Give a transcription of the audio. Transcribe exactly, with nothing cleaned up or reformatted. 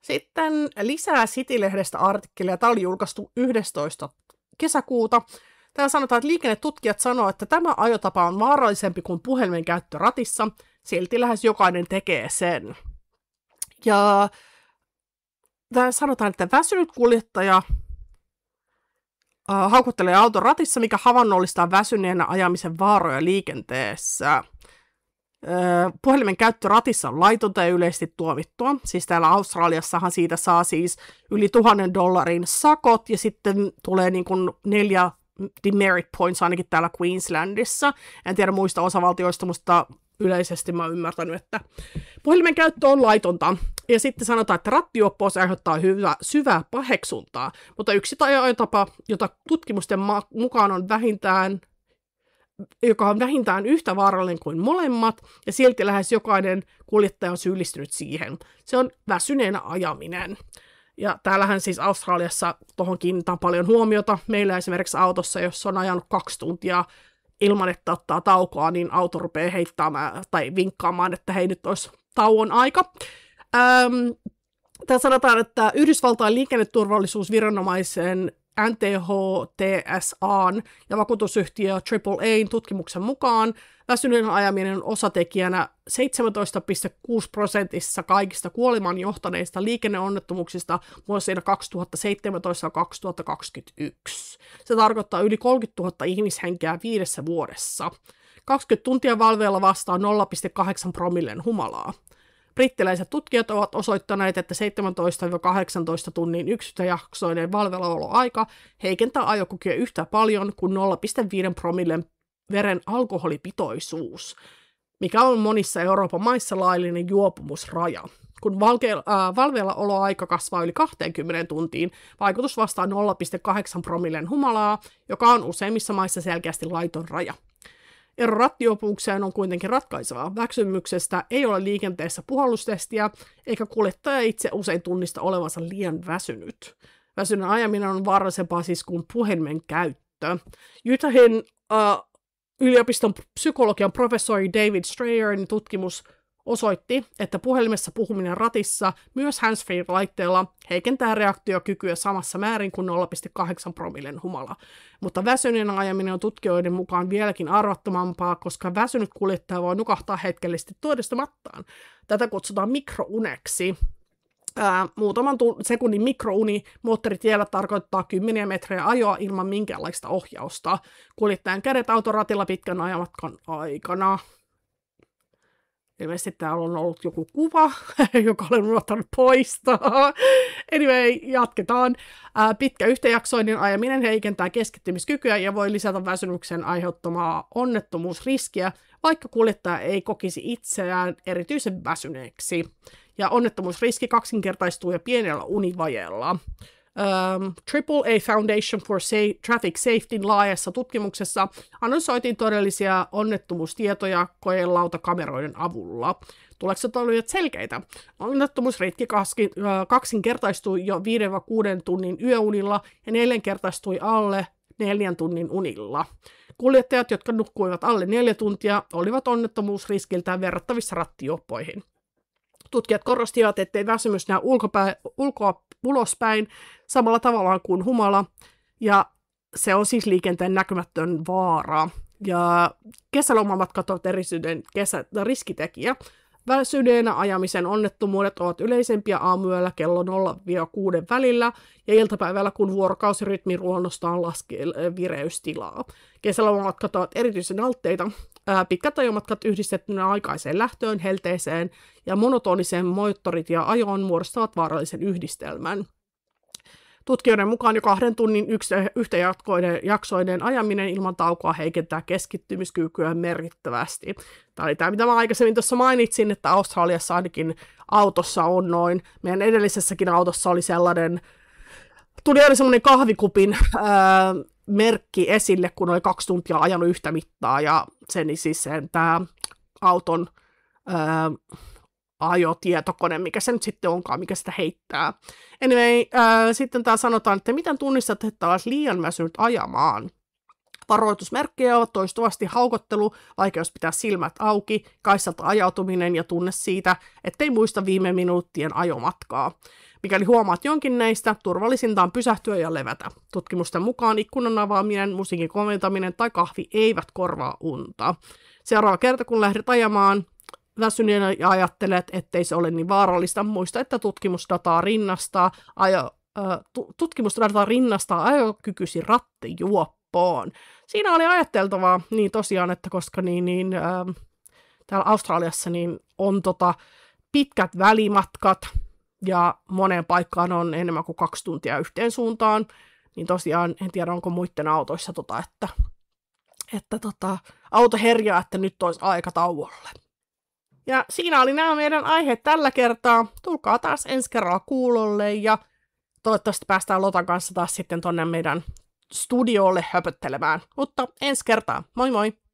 Sitten lisää City-lehdestä artikkelia. Tämä oli julkaistu yhdestoista kesäkuuta. Täällä sanotaan, että liikennetutkijat sanoo, että tämä ajotapa on vaarallisempi kuin puhelimen käyttö ratissa. Silti lähes jokainen tekee sen. Ja täällä sanotaan, että väsynyt kuljettaja äh, haukuttelee auton ratissa, mikä havainnollistaa väsyneenä ajamisen vaaroja liikenteessä. Puhelimen käyttö ratissa on laitonta ja yleisesti tuomittua. Siis täällä Australiassahan siitä saa siis yli tuhannen dollarin sakot ja sitten tulee niin kuin neljä demerit points ainakin täällä Queenslandissa. En tiedä muista osavaltioista, mutta yleisesti mä oon ymmärtänyt, että puhelimen käyttö on laitonta. Ja sitten sanotaan, että rattijuoppous aiheuttaa hyvää, syvää paheksuntaa, mutta yksi ajotapa, jota tutkimusten mukaan on vähintään joka on vähintään yhtä vaarallinen kuin molemmat, ja silti lähes jokainen kuljettaja on syyllistynyt siihen. Se on väsyneenä ajaminen. Ja täällähän siis Australiassa tuohon kiinnitetään paljon huomiota. Meillä esimerkiksi autossa, jos on ajanut kaksi tuntia ilman, että ottaa taukoa, niin auto rupeaa heittämään tai vinkkaamaan, että hei, nyt olisi tauon aika. Ähm, Täällä sanotaan, että Yhdysvaltain liikenneturvallisuusviranomaisen N T H T S A:n ja vakuutusyhtiö Triple A:n tutkimuksen mukaan väsyneen ajaminen on osatekijänä seitsemäntoista pilkku kuusi prosentissa kaikista kuolemaan johtaneista liikenneonnettomuuksista vuosina kaksituhattaseitsemäntoista kaksituhattakaksikymmentäyksi. Se tarkoittaa yli kolmekymmentätuhatta ihmishenkeä viidessä vuodessa. kaksikymmentä tuntia valveilla vastaa nolla pilkku kahdeksan promillen humalaa. Brittiläiset tutkijat ovat osoittaneet, että seitsemäntoista kahdeksantoista tunnin yksittäjaksoinen valveillaoloaika heikentää ajokykyä yhtä paljon kuin nolla pilkku viisi promillen veren alkoholipitoisuus, mikä on monissa Euroopan maissa laillinen juopumusraja. Kun valke- äh, valveillaoloaika kasvaa yli kaksikymmentä tuntiin, vaikutus vastaa nolla pilkku kahdeksan promillen humalaa, joka on useimmissa maissa selkeästi laiton raja. Ero rattijuopumukseen on kuitenkin ratkaisevaa. Väsymyksestä ei ole liikenteessä puhallustestiä, eikä kuljettaja itse usein tunnista olevansa liian väsynyt. Väsyneen ajaminen on vaarallisempaa siis kuin puhelimen käyttö. Utahin uh, yliopiston psykologian professori David Strayerin tutkimus osoitti, että puhelimessa puhuminen ratissa myös handsfree-laitteella heikentää reaktiokykyä samassa määrin kuin nolla pilkku kahdeksan promillen humala. Mutta väsyneen ajaminen on tutkijoiden mukaan vieläkin arvattomampaa, koska väsynyt kuljettaja voi nukahtaa hetkellisesti todistamattaan. Tätä kutsutaan mikrouneksi. Ää, muutaman tu- sekunnin mikrouni moottoritiellä tarkoittaa kymmeniä metriä ajoa ilman minkäänlaista ohjausta. Kuljettajan kädet autoratilla pitkän ajamatkan aikana. Ilmeisesti täällä on ollut joku kuva, joka olen unohtanut poistaa. Anyway, jatketaan. Ää, pitkä yhtäjaksoinen ajaminen heikentää keskittymiskykyä ja voi lisätä väsymyksen aiheuttamaa onnettomuusriskiä, vaikka kuljettaja ei kokisi itseään erityisen väsyneeksi. Ja onnettomuusriski kaksinkertaistuu jo pienellä univajeella. Um, Triple A Foundation for Sa- Traffic Safetyn laajassa tutkimuksessa analysoitiin todellisia onnettomuustietoja koelautakameroiden avulla. Tulokset olivat selkeitä. Onnettomuusriski kaksinkertaistui jo viiden kuuden tunnin yöunilla ja neljänkertaistui alle neljän tunnin unilla. Kuljettajat, jotka nukkuivat alle neljä tuntia, olivat onnettomuusriskiltään verrattavissa rattijuoppoihin. Tutkijat korostivat, ettei väsymys näy ulkopäin, ulkoa ulospäin samalla tavalla kuin humala, ja se on siis liikenteen näkymätön vaara. Ja kesälomamatkat ovat erityinen kesä- riskitekijä. Väsyneenä ajamisen onnettomuudet ovat yleisempiä aamuyöllä kello nolla kuusi välillä ja iltapäivällä, kun vuorokausirytmi luonnostaan laskee vireystilaa. Kesälomamatkat ovat erityisen altteita. Pitkät ajomatkat yhdistettynä aikaiseen lähtöön, helteeseen ja monotoniseen moottorit ja ajoon muodostavat vaarallisen yhdistelmän. Tutkijoiden mukaan jo kahden tunnin yhtäjaksoinen ajaminen ilman taukoa heikentää keskittymiskykyä merkittävästi. Tämä oli tämä, mitä mä aikaisemmin tuossa mainitsin, että Australiassa ainakin autossa on noin. Meidän edellisessäkin autossa oli sellainen, tuli aina semmoinen kahvikupin ää, merkki esille, kun oli kaksi tuntia ajanut yhtä mittaa, ja sen siis sen, tämä auton ää, ajotietokone, mikä se nyt sitten onkaan, mikä sitä heittää. Anyway, ää, sitten tää sanotaan, että miten tunnistat, että olet liian väsynyt ajamaan. Varoitusmerkkejä ovat toistuvasti haukottelu, vaikeus pitää silmät auki, kaistalta ajautuminen ja tunne siitä, ettei muista viime minuuttien ajomatkaa. Mikäli huomaat jonkin näistä, turvallisinta on pysähtyä ja levätä. Tutkimusten mukaan ikkunan avaaminen, musiikin komentaminen tai kahvi eivät korvaa unta. Seuraava kerta, kun lähdet ajamaan väsyneenä ja ajattelet, ettei se ole niin vaarallista, muista, että tutkimusdataa rinnastaa, ajo, äh, tutkimusdataa rinnastaa ajokykysi rattijuoppoon. Siinä oli ajatteltavaa, niin tosiaan, että koska niin, niin, äh, täällä Australiassa niin on tota, pitkät välimatkat, ja moneen paikkaan on enemmän kuin kaksi tuntia yhteen suuntaan, niin tosiaan en tiedä, onko muiden autoissa, tota, että, että tota, auto herjaa, että nyt olisi aika tauolle. Ja siinä oli nämä meidän aiheet tällä kertaa. Tulkaa taas ensi kerralla kuulolle ja toivottavasti päästään Lotan kanssa taas sitten tonne meidän studiolle höpöttelemään. Mutta ensi kertaa, moi moi!